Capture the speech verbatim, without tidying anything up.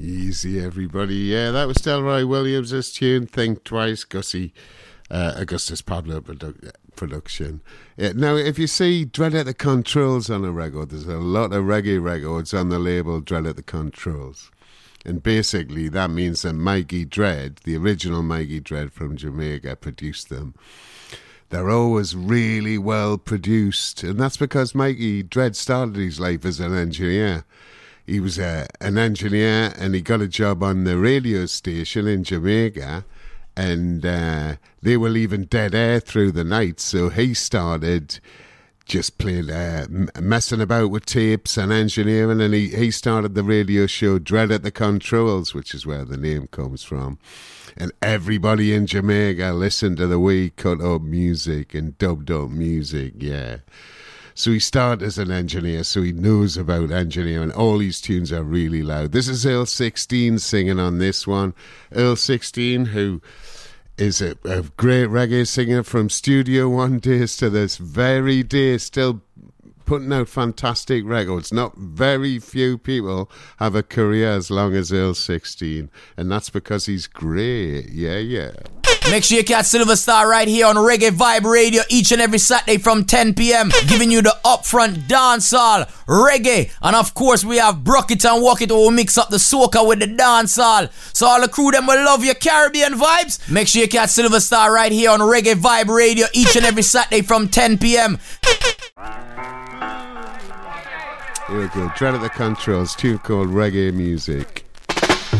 Easy, everybody. Yeah, that was Delroy Williams' tune, Think Twice, Gussie, uh, Augustus Pablo produ- production. Yeah, now, if you see Dread at the Controls on a record, there's a lot of reggae records on the label Dread at the Controls. And basically, that means that Mikey Dread, the original Mikey Dread from Jamaica, produced them. They're always really well produced, and that's because Mikey Dread started his life as an engineer. He was a, an engineer, and he got a job on the radio station in Jamaica, and uh, they were leaving dead air through the night, so he started just playing, uh, messing about with tapes and engineering, and he, he started the radio show Dread at the Controls, which is where the name comes from. And everybody in Jamaica listened to the way he cut up music and dubbed up music, yeah. So he started as an engineer, so he knows about engineering. All these tunes are really loud. This is Earl sixteen singing on this one. Earl sixteen, who is a, a great reggae singer from Studio One days to this very day, still putting out fantastic records. Not very few people have a career as long as Earl sixteen, and that's because he's great. Yeah, yeah. Make sure you catch Silver Star right here on Reggae Vibe Radio each and every Saturday from ten p.m. giving you the upfront dancehall, reggae, and of course we have Brock It and Walk It, who will mix up the soca with the dancehall. So all the crew them will love your Caribbean vibes. Make sure you catch Silver Star right here on Reggae Vibe Radio each and every Saturday from ten p.m. Here we go, Dread at the Controls, tune called Reggae Music.